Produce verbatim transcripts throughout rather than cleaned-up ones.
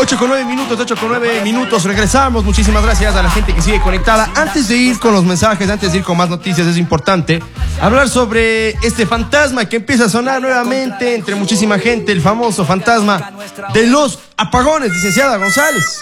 ocho con nueve minutos, ocho con nueve minutos, regresamos. Muchísimas gracias a la gente que sigue conectada. Antes de ir con los mensajes, antes de ir con más noticias, es importante hablar sobre este fantasma que empieza a sonar nuevamente entre muchísima gente, el famoso fantasma de los apagones, licenciada González.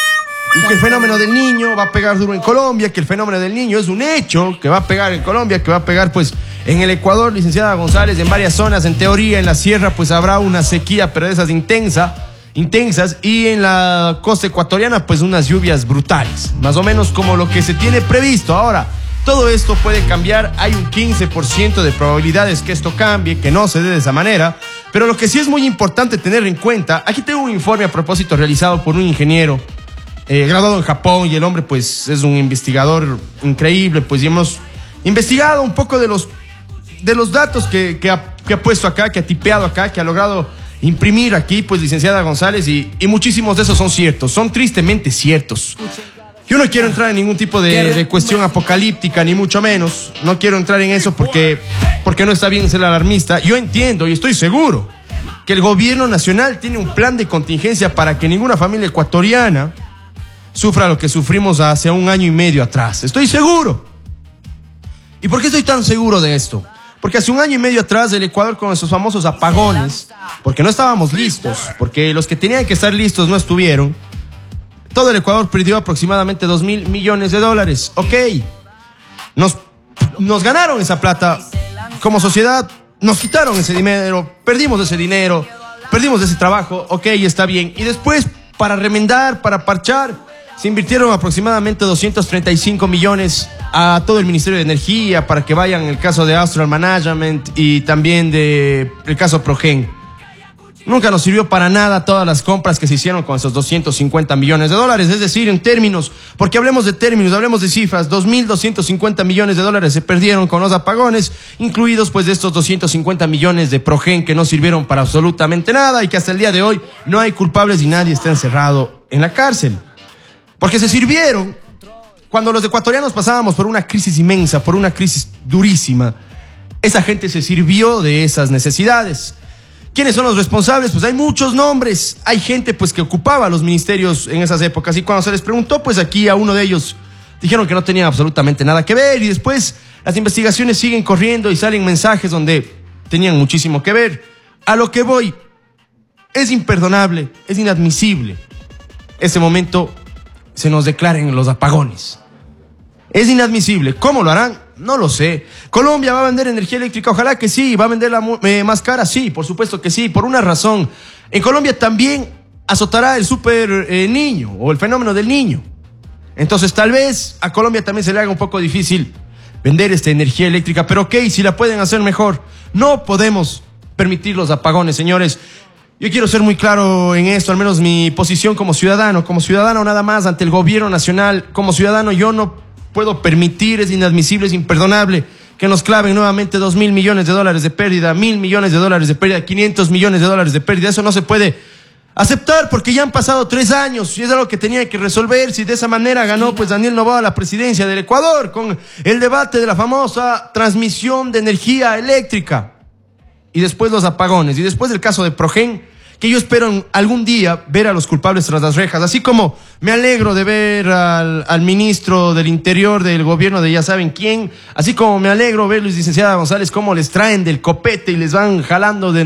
Y que el fenómeno del niño va a pegar duro en Colombia, que el fenómeno del niño es un hecho, que va a pegar en Colombia, que va a pegar pues en el Ecuador, licenciada González, en varias zonas. En teoría en la sierra pues habrá una sequía, pero de esas intensa, intensas, y en la costa ecuatoriana pues unas lluvias brutales, más o menos como lo que se tiene previsto. Ahora, todo esto puede cambiar, hay un quince por ciento de probabilidades que esto cambie, que no se dé de esa manera, pero lo que sí es muy importante tener en cuenta, aquí tengo un informe a propósito realizado por un ingeniero Eh, graduado en Japón, y el hombre pues es un investigador increíble, pues y hemos investigado un poco de los, de los datos que, que, ha, que ha puesto acá, que ha tipeado acá, que ha logrado imprimir aquí, pues licenciada González, y, y muchísimos de esos son ciertos, son tristemente ciertos. Yo no quiero entrar en ningún tipo de, de cuestión apocalíptica, ni mucho menos, no quiero entrar en eso porque, porque no está bien ser alarmista. Yo entiendo y estoy seguro que el gobierno nacional tiene un plan de contingencia para que ninguna familia ecuatoriana sufra lo que sufrimos hace un año y medio atrás. Estoy seguro. ¿Y por qué estoy tan seguro de esto? Porque hace un año y medio atrás el Ecuador, con esos famosos apagones, porque no estábamos listos, porque los que tenían que estar listos no estuvieron, todo el Ecuador perdió aproximadamente dos mil millones de dólares. Ok, nos, nos ganaron esa plata como sociedad, nos quitaron ese dinero, perdimos ese dinero, perdimos ese trabajo. Ok, está bien. Y después, para remendar, para parchar, se invirtieron aproximadamente doscientos treinta y cinco millones a todo el Ministerio de Energía para que vayan en el caso de Austral Management y también de el caso Progen. Nunca nos sirvió para nada todas las compras que se hicieron con esos doscientos cincuenta millones de dólares. Es decir, en términos, porque hablemos de términos, hablemos de cifras, dos mil doscientos cincuenta millones de dólares se perdieron con los apagones, incluidos pues de estos doscientos cincuenta millones de Progen que no sirvieron para absolutamente nada y que hasta el día de hoy no hay culpables y nadie está encerrado en la cárcel. Porque se sirvieron cuando los ecuatorianos pasábamos por una crisis inmensa, por una crisis durísima. Esa gente se sirvió de esas necesidades. ¿Quiénes son los responsables? Pues hay muchos nombres. Hay gente pues que ocupaba los ministerios en esas épocas, y cuando se les preguntó, pues aquí a uno de ellos dijeron que no tenía absolutamente nada que ver, y después las investigaciones siguen corriendo y salen mensajes donde tenían muchísimo que ver. A lo que voy, es imperdonable, es inadmisible ese momento se nos declaren los apagones. Es inadmisible. ¿Cómo lo harán? No lo sé. ¿Colombia va a vender energía eléctrica? Ojalá que sí. ¿Va a venderla eh, más cara? Sí, por supuesto que sí, por una razón. En Colombia también azotará el super eh, niño o el fenómeno del niño. Entonces tal vez a Colombia también se le haga un poco difícil vender esta energía eléctrica, pero ok, si la pueden hacer mejor. No podemos permitir los apagones, señores. Yo quiero ser muy claro en esto, al menos mi posición como ciudadano, como ciudadano nada más ante el gobierno nacional. Como ciudadano yo no puedo permitir, es inadmisible, es imperdonable que nos claven nuevamente dos mil millones de dólares de pérdida, mil millones de dólares de pérdida, quinientos millones de dólares de pérdida. Eso no se puede aceptar porque ya han pasado tres años y es algo que tenía que resolver. Si de esa manera ganó pues Daniel Noboa la presidencia del Ecuador con el debate de la famosa transmisión de energía eléctrica, y después los apagones, y después el caso de Progen, que yo espero algún día ver a los culpables tras las rejas, así como me alegro de ver al, al ministro del Interior del gobierno de ya saben quién, así como me alegro ver, Luis licenciada González, cómo les traen del copete y les van jalando de